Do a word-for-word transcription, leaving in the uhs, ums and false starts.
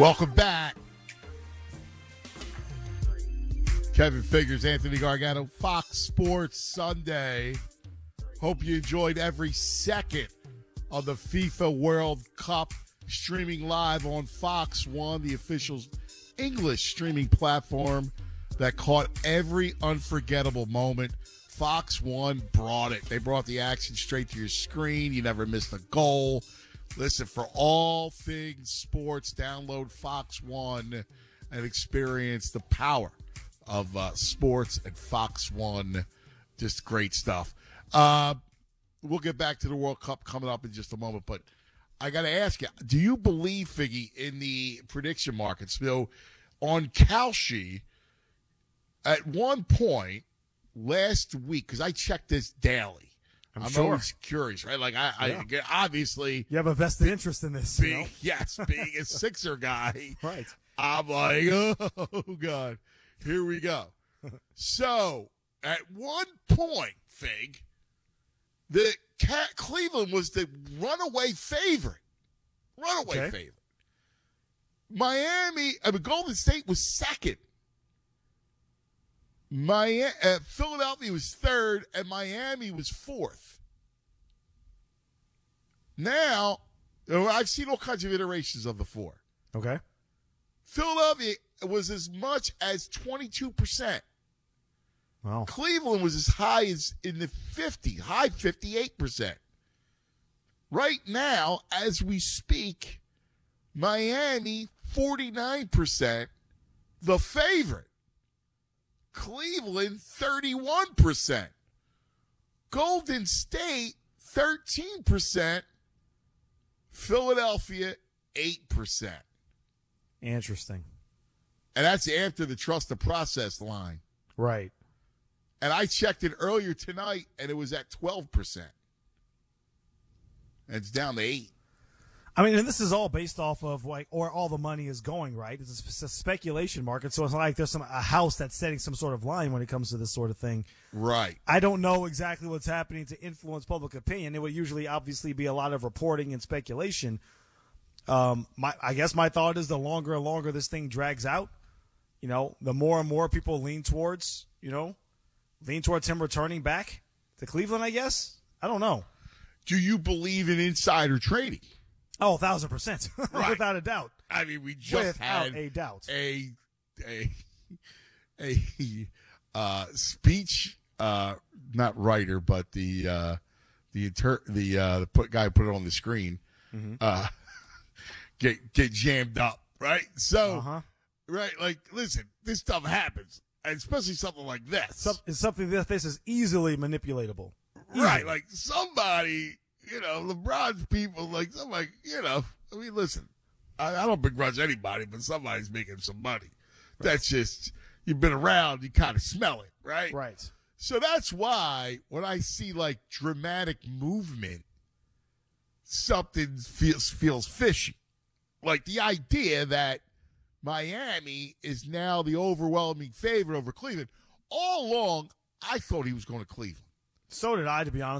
Welcome back. Kevin Figures, Anthony Gargano, Fox Sports Sunday. Hope you enjoyed every second of the FIFA World Cup, streaming live on Fox One, the official English streaming platform that caught every unforgettable moment. Fox One brought it. They brought the action straight to your screen. You never missed a goal. Listen, for all things sports, download Fox One and experience the power of uh, sports and Fox One. Just great stuff. Uh, we'll get back to the World Cup coming up in just a moment, but I got to ask you, do you believe, Figgy, in the prediction markets? You know, on Kalshi, at one point last week, because I check this daily, I'm, I'm sure. always curious, right? Like, I, yeah. I obviously. You have a vested be, interest in this. Being, you know? Yes, being a Sixer guy. Right. I'm like, oh, God, here we go. So, at one point, Fig, the Cat, Cleveland was the runaway favorite. Runaway okay. favorite. Miami, I mean, Golden State was second. Miami, uh, Philadelphia was third, and Miami was fourth. Now, I've seen all kinds of iterations of the four. Okay. Philadelphia was as much as twenty-two percent. Wow. Cleveland was as high as in the fifty, high fifty-eight percent. Right now, as we speak, Miami, forty-nine percent, the favorite. Cleveland, thirty-one percent. Golden State, thirteen percent. Philadelphia, eight percent. Interesting. And that's after the trust the process line. Right. And I checked it earlier tonight, and it was at twelve percent. And it's down to eight. I mean, and this is all based off of like, or all the money is going, right? It's a, it's a speculation market, so it's not like there's some a house that's setting some sort of line when it comes to this sort of thing. Right. I don't know exactly what's happening to influence public opinion. It would usually, obviously, be a lot of reporting and speculation. Um, my, I guess my thought is the longer and longer this thing drags out, you know, the more and more people lean towards, you know, lean towards him returning back to Cleveland. I guess I don't know. Do you believe in insider trading? Oh, a thousand percent, right. Without a doubt. I mean, we just Without had a doubt a a a uh, speech, uh, not writer, but the uh, the inter- the uh, the put guy who put it on the screen, mm-hmm. uh, get get jammed up, right? So, uh-huh. right, like, listen, this stuff happens, and especially something like this. Some, it's something that this is easily manipulatable, easily. Right? Like somebody. You know, LeBron's people, like, somebody, you know, I mean, listen, I, I don't begrudge anybody, but somebody's making some money. Right. That's just, you've been around, you kind of smell it, right? Right. So that's why when I see, like, dramatic movement, something feels, feels fishy. Like the idea that Miami is now the overwhelming favorite over Cleveland. All along, I thought he was going to Cleveland. So did I, to be honest.